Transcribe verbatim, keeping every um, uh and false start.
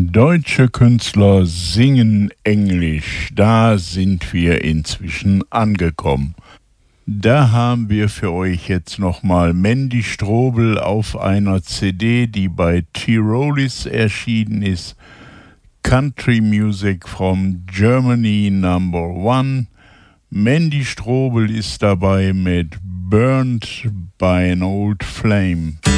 Deutsche Künstler singen Englisch, da sind wir inzwischen angekommen. Da haben wir für euch jetzt nochmal Mandy Strobel auf einer C D, die bei Tyrolis erschienen ist. Country Music from Germany Number One. Mandy Strobel ist dabei mit Burned by an Old Flame.